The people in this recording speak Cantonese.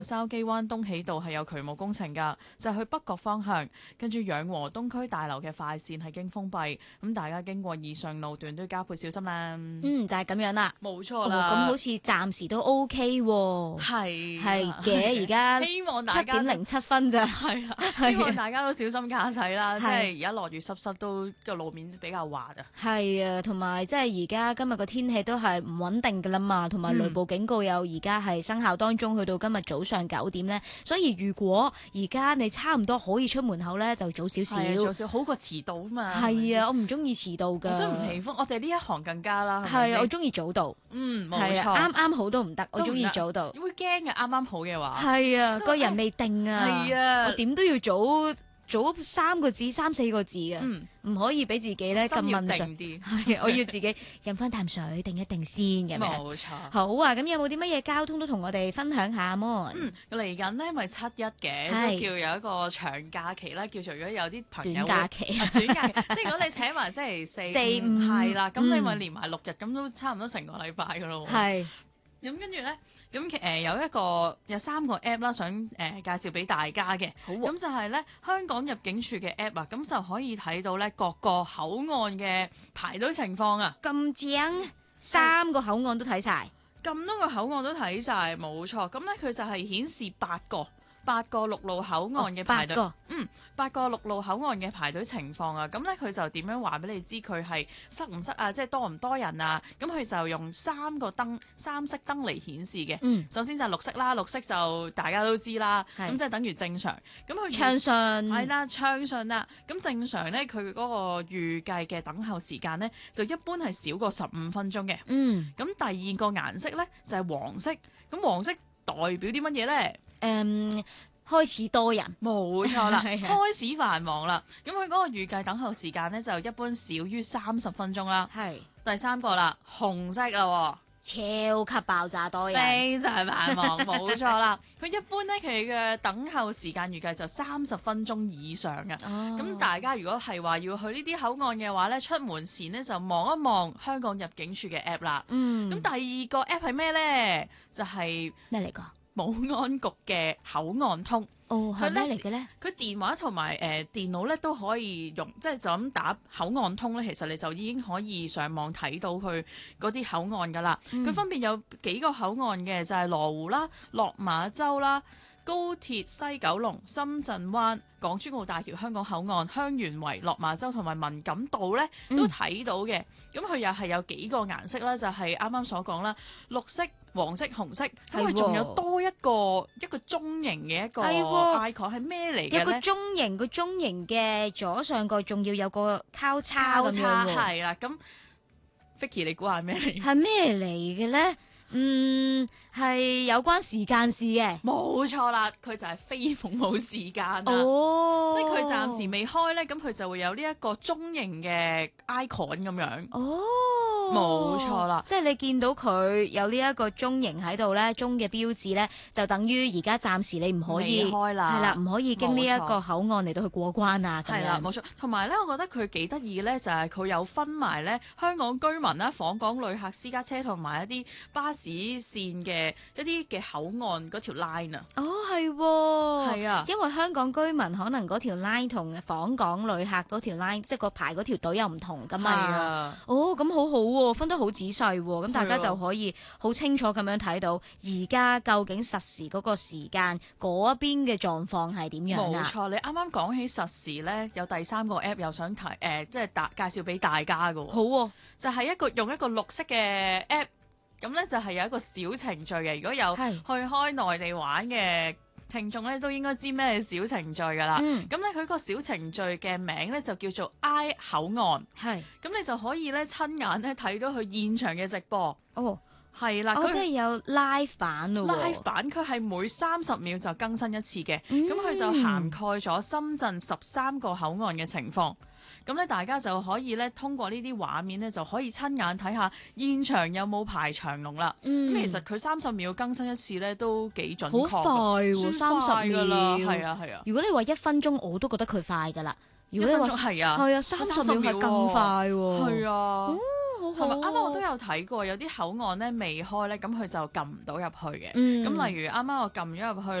筲箕灣東喜道係有渠務工程㗎，就係去北角方向，跟住養和東區大樓嘅快線係經封閉，咁大家經過以上路段都要加倍小心啦。 就係咁樣啦。 冇錯啦。 咁好似暫時都 OK 喎。係嘅，而家希望大家 7:07咋。 係啦，希望大家都小心駕駛啦。即係而家落雨濕濕都個路面比較滑啊。 係啊，同埋即係而家今日個天氣都係唔穩定㗎啦嘛，同埋雷暴警告又而家係生效當中，去到今日早上9點咧。所以如果而家你差唔多可以出門口咧，就早少少， 早少好過遲到啊嘛。 係啊，我唔中意遲到㗎， 我都唔喜歡。我哋呢一行更加啦。 係啊，我中意早到。 冇錯。 啱啱好都唔得，我中意早到。 會驚嘅，啱啱好嘅話。 係啊，個人未定啊。 係啊， 我點都要早3個字、3、4個字嘅，唔可以俾自己咧咁問順啲。係，我要自己飲翻啖水，定一定先咁樣。 冇錯。 好啊，咁有冇啲乜嘢交通都同我哋分享下麼？ 嚟緊呢咪7·1嘅，都叫有一個長假期啦。叫做如果有啲朋友短假期， 短假期，即係如果你請埋星期4、5係啦，咁你咪連埋6日，咁都差唔多成個禮拜噶咯。 係。 咁跟住咧，咁有3個 app 啦，想介紹俾大家嘅。好咁就係咧香港入境處嘅 app 啊，咁就可以睇到咧各個口岸嘅排隊情況啊。 咁正，3個口岸都睇晒， 咁多個口岸都睇晒，冇錯。咁咧佢就係顯示8個陸路口岸嘅排隊，8個陸路口岸嘅排隊情況啊，咁咧佢就點樣話俾你知佢係塞唔塞啊，即係多唔多人啊？咁佢就用3色燈嚟顯示嘅。首先就係綠色啦，綠色就大家都知啦，咁即係等於正常。咁佢暢順係啦，暢順啦。咁正常咧，佢嗰個預計嘅等候時間咧，就一般係少過15分鐘嘅。咁第二個顏色咧就係黃色，咁黃色代表啲乜嘢咧？ 開始多人， 冇錯啦，開始繁忙啦。咁佢嗰個預計等候時間咧就一般少於30分鐘啦。 係第3個啦，紅色啦， 超級爆炸多人， 非常繁忙，冇錯啦。佢一般咧佢嘅等候時間預計就30分鐘以上嘅。咁大家如果係話要去呢啲口岸嘅話咧，出門前咧就望一望香港入境處嘅 app 啦。咁第二個 app 係咩咧？就係咩嚟㗎？ 保安局嘅口岸通。 係咩嚟嘅咧？ 佢電話同埋電腦咧都可以用，即係就咁打口岸通咧，其實你就已經可以上網睇到佢嗰啲口岸噶啦。佢分別有幾個口岸嘅，就係羅湖啦、落馬洲啦、高鐵西九龍、深圳灣、港珠澳大橋香港口岸、香園圍、落馬洲同埋文錦渡咧都睇到嘅。咁佢又係有幾個顏色啦，就係啱啱所講啦，綠色、黃色、紅色。咁佢仲有多一個中型嘅一個 icon 係咩嚟嘅咧？ 有個中型嘅左上角仲要有個交叉咁樣喎。 係啦，咁 Vicky 你估下係咩嚟？ 係咩嚟嘅咧？係有關時間事嘅， 冇錯啦，佢就係非服務時間啦，即係佢暫時未開咧，咁佢就會有呢一個中型嘅 icon 咁樣。冇錯啦， 即係你見到佢有呢一個中型喺度咧，中嘅標誌咧，就等於而家暫時你唔可以開啦， 係啦，唔可以經呢一個口岸嚟到去過關啊。 係啦，冇錯。同埋咧，我覺得佢幾得意咧，就係佢有分埋咧香港居民啦、訪港旅客、私家車同埋一啲巴士線嘅一啲嘅口岸嗰條 line 啊。係啊， 因為香港居民可能嗰條 line 同訪港旅客嗰條 line，即係個排嗰條隊又唔同噶嘛。 係啊。 咁好好喎，分得好仔細喎，咁大家就可以好清楚咁樣睇到而家究竟實時嗰個時間嗰邊嘅狀況係點樣啊？ 冇錯，你啱啱講起實時咧，有第3個 app 又想提即係介紹俾大家㗎喎。 好喎， 就係用一個綠色嘅 app， 咁咧就係有一個小程序嘅。如果有去開內地玩嘅聽眾咧，都應該知咩小程序噶啦。咁咧佢個小程序嘅名咧就叫做 I 口岸。咁你就可以咧親眼咧睇到佢現場嘅直播。係啦， 即係有 live 版咯。 live 版佢係每30秒就更新一次嘅。咁佢就涵蓋咗深圳13個口岸嘅情況。咁咧，大家就可以咧通過呢啲畫面咧，就可以親眼睇下現場有冇排長龍啦。咁其實佢30秒更新一次咧，都幾準確。 好快喎，30秒啦，係啊。 如果你話1分鐘，我都覺得佢快㗎啦。如果你話係啊 ，30秒係更快喎。 係啊。 好同埋啱啱我都有有睇過，有啲口岸咧未開咧，咁佢就撳唔到入去嘅。 嗯咁例如啱啱我撳咗入去